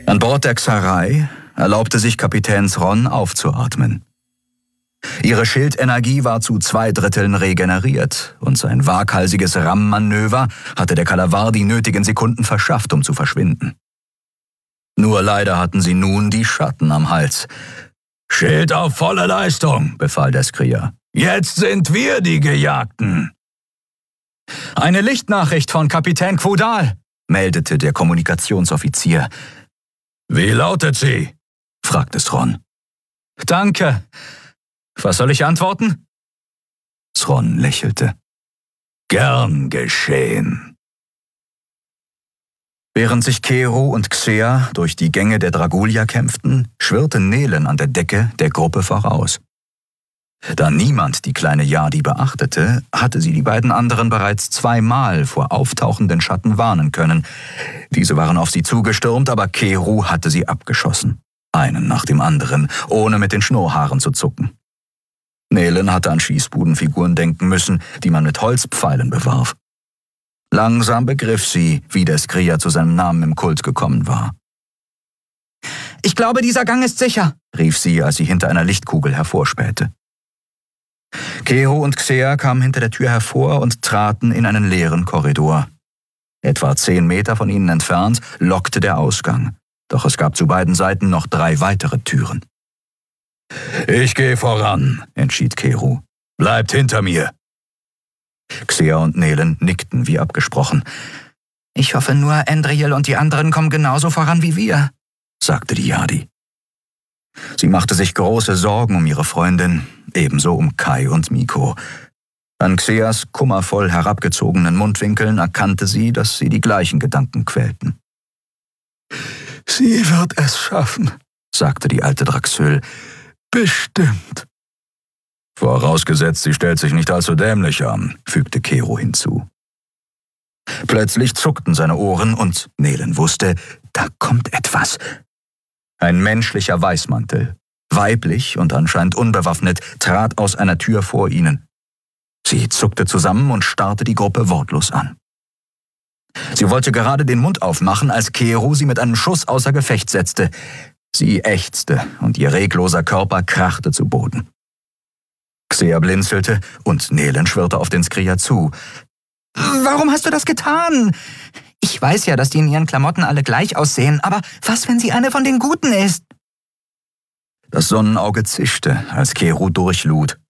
An Bord der Xarai erlaubte sich Kapitän Thron aufzuatmen. Ihre Schildenergie war zu 2/3 regeneriert und sein waghalsiges Rammmanöver hatte der Kalavar die nötigen Sekunden verschafft, um zu verschwinden. Nur leider hatten sie nun die Schatten am Hals. »Schild auf volle Leistung«, befahl der Skrier. »Jetzt sind wir die Gejagten!« »Eine Lichtnachricht von Kapitän Quodal«, meldete der Kommunikationsoffizier. »Wie lautet sie?« fragte Thron. »Danke. Was soll ich antworten?« Thron lächelte. »Gern geschehen.« Während sich Kero und Xea durch die Gänge der Dragulia kämpften, schwirrte Nelen an der Decke der Gruppe voraus. Da niemand die kleine Yadi beachtete, hatte sie die beiden anderen bereits 2-mal vor auftauchenden Schatten warnen können. Diese waren auf sie zugestürmt, aber Kero hatte sie abgeschossen. Einen nach dem anderen, ohne mit den Schnurrhaaren zu zucken. Nelen hatte an Schießbudenfiguren denken müssen, die man mit Holzpfeilen bewarf. Langsam begriff sie, wie der Skrier zu seinem Namen im Kult gekommen war. »Ich glaube, dieser Gang ist sicher«, rief sie, als sie hinter einer Lichtkugel hervorspähte. Kero und Xea kamen hinter der Tür hervor und traten in einen leeren Korridor. Etwa 10 Meter von ihnen entfernt lockte der Ausgang, doch es gab zu beiden Seiten noch 3 weitere Türen. »Ich gehe voran«, entschied Kero. »Bleibt hinter mir.« Xea und Nelen nickten wie abgesprochen. »Ich hoffe nur, Endriel und die anderen kommen genauso voran wie wir«, sagte die Yadi. Sie machte sich große Sorgen um ihre Freundin, ebenso um Kai und Miko. An Xeas kummervoll herabgezogenen Mundwinkeln erkannte sie, dass sie die gleichen Gedanken quälten. »Sie wird es schaffen«, sagte die alte Draxül. »Bestimmt.« »Vorausgesetzt, sie stellt sich nicht allzu dämlich an«, fügte Kero hinzu. Plötzlich zuckten seine Ohren und Nelen wusste, da kommt etwas. Ein menschlicher Weißmantel, weiblich und anscheinend unbewaffnet, trat aus einer Tür vor ihnen. Sie zuckte zusammen und starrte die Gruppe wortlos an. Sie wollte gerade den Mund aufmachen, als Kero sie mit einem Schuss außer Gefecht setzte. Sie ächzte und ihr regloser Körper krachte zu Boden. Xea blinzelte und Nelen schwirrte auf den Skrier zu. »Warum hast du das getan? Ich weiß ja, dass die in ihren Klamotten alle gleich aussehen, aber was, wenn sie eine von den Guten ist?« Das Sonnenauge zischte, als Kero durchlud.